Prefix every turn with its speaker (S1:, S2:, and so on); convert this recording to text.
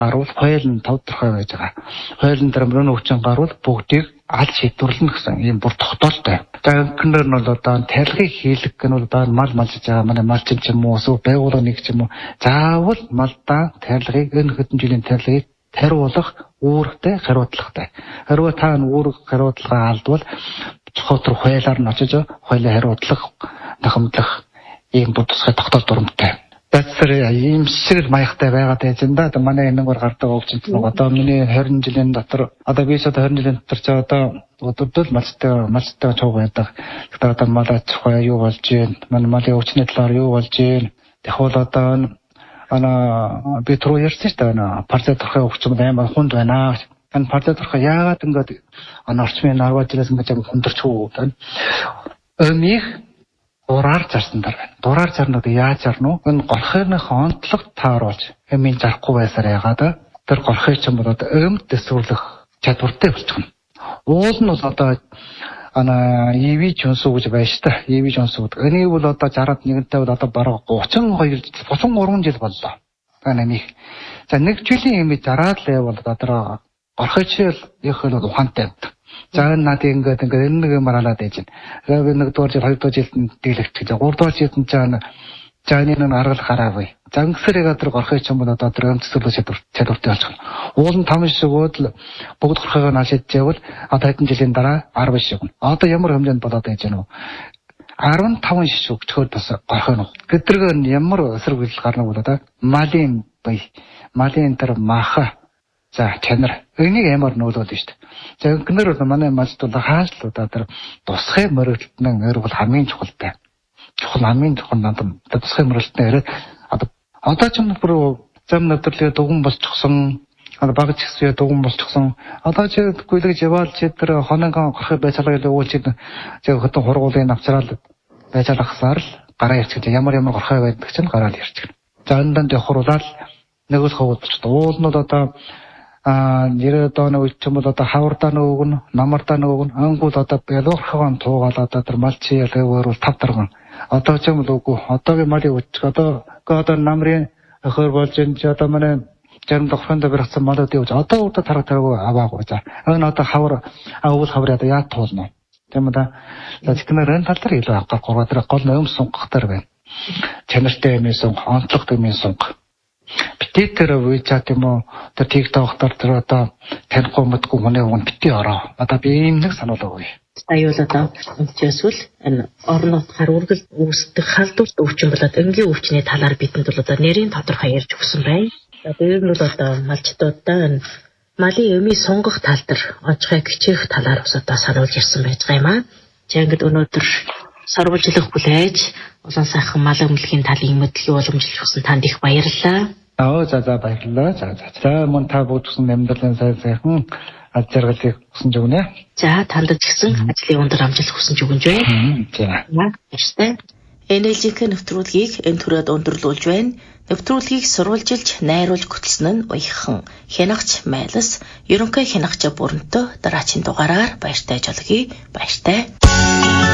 S1: гарвал хоёул нь тодорхой байж байгаа. Хоёулын дээр мөрөн өвчин гарвал бүгдийг аль шийдвэрлэнэ гэсэн ийм бүр тогтоолтой. За гэнээр нь бол одоо тарилгыг хийлгэх гэн бол одоо мал малжиж байгаа манай малчин ч юм уу эсвэл байгууллага нэг ч юм уу заавал малдаа тарилгыг энэ хэдэн жилийн тарилгыг тариулах үүрэгтэй хариуцлагатай. Хэрвээ та үүрэг хариуцлага алдвал цохол руу хоёлаар нь очиж хоёлоо хариуцлах нахамдлах ийм тусгай тогтоол дурамтай. Тэсэр ийм шиг маягтай байгаад байж энэ да манай энэгээр гардаг өвчнөд одоо миний 20 жилийн дотор одоо би одоо 20 жилийн дотор ч одоо өдөртөл малцтай цуг байдаг. Тэгэхээр одоо малаа цохоо юу болж гин манай малын өвчнөд талаар юу болж гин тэгвэл одоо би түрүү ярьсан шүү дээ парцет төрхөө өвчин амар хүнд байна. Энэ парцет төрхөө яагаад ингэж орчмын 10 жилээс ингэж хүндэрч хөө өмийг дураар зарсан даа. Дураар зарнууд яаж зарна вэ? Энэ горхойныхоо онцлог тааруулж эмийн зарахгүй байсаар яагаад тэр горхой ч юм бол одоо өмд төсвөрлөх чадвартай болчихно. Уул нь бол одоо EV Johnson гэж байна шүү дээ. EV Johnson. Энийг бол одоо 61-тэй бол одоо бараг 33 жил боллоо. Нэг. За нэг жилийн эмийг зараад л бол одоо орхойчл их л ухаантай. За над ингээд энэ нэг юм хараад байж байна. Нэг дугаар жил, хоёр дугаар жилд дийлэгч. За гурав дугаар жилд нь жааны нэг аргал хараагүй. За ингэсэрэг тэр горхойч юм бол одоо тэр өмцөрлөж чадвартай болчихно. Уул нь 5 шигүүд л бүгд горхойгоо наашиж явал одоо хэдэн жилийн дараа 10 шиг. Одоо ямар хэмжээнд болоод байж гэнэ үү? 15 шиг өгчхөөр бас горхой нь. Гэдрэг нь ямар эсрэг үйлдэл гарна бол одоо малын тэр маха. За чанар. Энийг ямар нөлөөлнө шүү дээ. За гэнээр бол манай малд бол хаалтлуудаа тэр тусгай мөрөгдөлтнөн өр бол хамгийн чухалтай. Хамгийн чухал надад тусгай мөрөгдөлтнөө ирээд одоо ч юм бүр зам нэвтрлээ дугуун болчихсон. Багц хэсгээ дугуун болчихсон. Одоо чи гүйлгэж яваал чи тэр хоногоо горхой байцаалагаа уулж чи хөтөн хургуулын навчраал байцаалагсаар л гараа ирчих. Ямар горхой байдаг чинь гараал ирчих. За энэ данд явахруулаад нэг л ховод болчихсон. Уул нь одоо 90 дооны үед ч юм бол одоо хавардаа нөгөг нь намардаа нөгөг нь ангууд одоо ялуурхан туугаал одоо тэр малчи ялгаагаар бол 5 дарган одоо ч юм бол үгүй одоогийн малын үуч одоо намрын өхөр болж энэ ч одоо манай зарим дохронд барьсан малуудын үуч одоо удаа тараагүй аваагүй за энэ одоо хавар уул хавар одоо яа туулна тийм үү за тэгэхээр энэ тал дээр илүү авах гурван дээр гол нөм сунгах дээр байна чанартай юм сунг онцлогтой юм сунг битээ тэр вичат юм уу тэр TikTok дээр тэр одоо танихгүй мэдгүй хүний хүн битээ ороо одоо би ийм нэг сануулаагүй
S2: аюул одоо өнцөөсвөл энэ орон нутгаар үргэлж үүсдэг халдварт өвчин болоод энгийн өвчний талаар бидэнд бол одоо нэрийн тодорхой ярьж өгсөн байна. Тэр нь бол одоо малчдуудаа малын өмийн сунгах тал дээр онцгой гिचэх талаар бас одоо сануулж ирсэн байж байгаа юм аа. За ингээд өнөөдөр сурвалжлах хүлээж улаан сайхан мал өмлөхийн талын мэдлэгийг уламжилж өгсөн танд их баярлалаа.
S1: За баярлалаа. За мөн та бүгдсэн амьдралын сайхан ажиргалыг хүсэж өгнө.
S2: За танд ч гэсэн ажлын өндөр амжилт хүсэж өгнө жөө.
S1: За.
S2: Баярлалаа. NLG-ийн нэвтрүүлгийг энэ төрөд өндөрлүүлж байна. Нэвтрүүлгийг сурвалжилж, найруулж хөтлсөн нь уяхан хянагч Майлас, ерөнхий хянагч Бүрэнтөө дараачийн дугаараар баяртай жолгий. Баяртай.